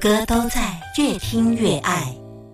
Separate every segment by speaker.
Speaker 1: 歌都在，越听越爱。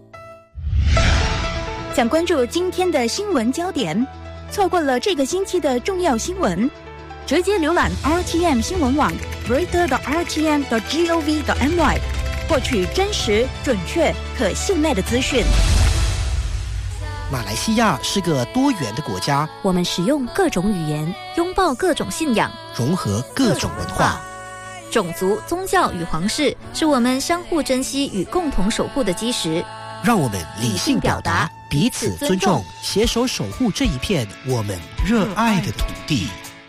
Speaker 2: 想关注今天的新闻焦点，错过了这个星期的重要新闻，直接浏览 RTM 新闻网 reader.rtm.gov.my 获取真实、准确、可信赖的资讯。
Speaker 3: 马来西亚是个多元的国家，
Speaker 4: 我们使用各种语言，拥抱各种信仰，
Speaker 3: 融合各种文化。
Speaker 4: 种族、宗教与皇室是我们相互珍惜与共同守护的基石。
Speaker 3: 让我们理性表达，彼此尊重，携手守护这一片我们热爱的土地。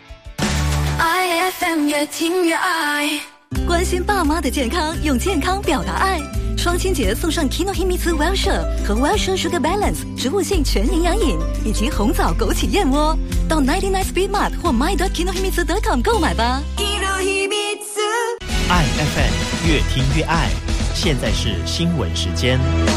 Speaker 5: IFM 越听越爱，
Speaker 6: 关心爸妈的健康，用健康表达爱。双亲节送上 Kinohimitsu Welshire 和 Welshire Sugar Balance 植物性全营养饮，以及红枣枸杞燕窝，到99 Speed Mart 或 my.kinohimitsu.com 购买吧。
Speaker 7: IFM 越听越爱，现在是新闻时间。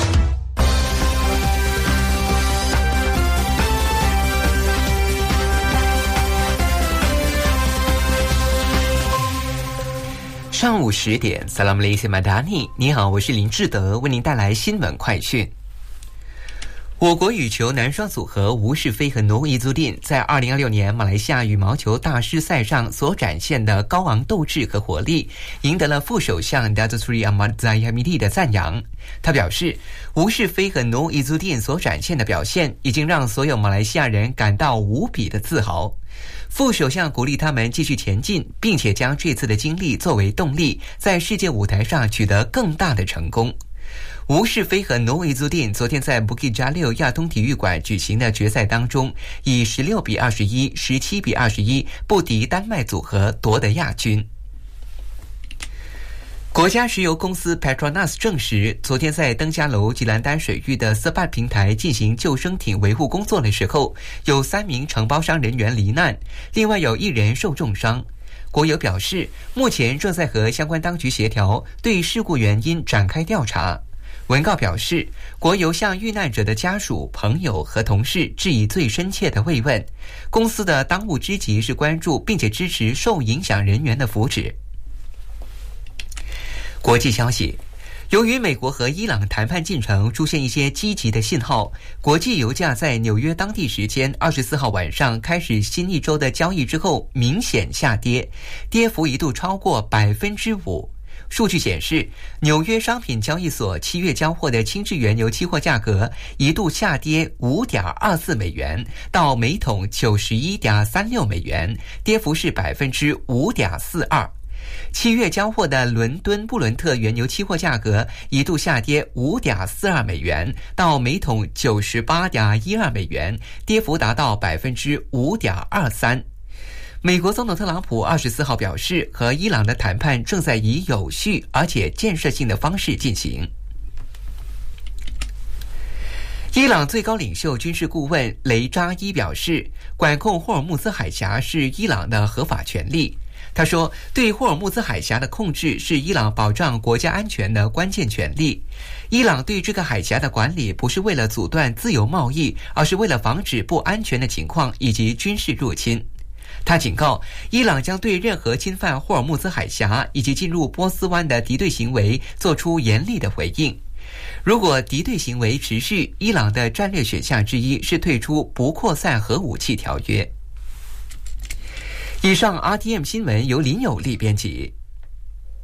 Speaker 8: 上午10点 Salam Malaysia Madani， 你好，我是林志德，为您带来新闻快讯。我国羽球男双组合吴世飞和诺伊祖丁在2026年马来西亚羽毛球大师赛上所展现的高昂斗志和活力，赢得了副首相 Datuk Seri Ahmad Zahid Hamidi 的赞扬。他表示，吴世飞和诺伊祖丁所展现的表现已经让所有马来西亚人感到无比的自豪。副首相鼓励他们继续前进，并且将这次的经历作为动力，在世界舞台上取得更大的成功。吴世飞和诺伊祖丁昨天在 Bukit Jalil 亚东体育馆举行的决赛当中，以16比21、17比21不敌丹麦组合，夺得亚军。国家石油公司 Petronas 证实，昨天在登嘉楼吉兰丹水域的斯巴平台进行救生艇维护工作的时候，有3名承包商人员罹难，另外有1人受重伤。国油表示，目前正在和相关当局协调，对事故原因展开调查。文告表示，国油向遇难者的家属、朋友和同事致以最深切的慰问。公司的当务之急是关注并且支持受影响人员的福祉。国际消息，由于美国和伊朗谈判进程出现一些积极的信号，国际油价在纽约当地时间24号晚上开始新一周的交易之后明显下跌，跌幅一度超过 5%。数据显示，纽约商品交易所7月交货的轻质原油期货价格一度下跌 5.24 美元到每桶 91.36 美元，跌幅是 5.42%。7月交货的伦敦布伦特原油期货价格一度下跌 5.42 美元到每桶 98.12 美元，跌幅达到 5.23%。美国总统特朗普24号表示，和伊朗的谈判正在以有序而且建设性的方式进行。伊朗最高领袖军事顾问雷扎伊表示，管控霍尔木兹海峡是伊朗的合法权利。他说，对霍尔木兹海峡的控制是伊朗保障国家安全的关键权利。伊朗对这个海峡的管理不是为了阻断自由贸易，而是为了防止不安全的情况以及军事入侵。他警告，伊朗将对任何侵犯霍尔木兹海峡以及进入波斯湾的敌对行为做出严厉的回应。如果敌对行为持续，伊朗的战略选项之一是退出不扩散核武器条约。以上 RTM 新闻由林有利编辑。